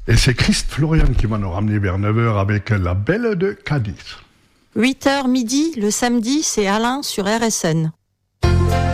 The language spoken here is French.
Et c'est Christ Florian qui va nous ramener vers 9h avec La Belle de Cadiz. 8h midi, le samedi, c'est Alain sur RSN.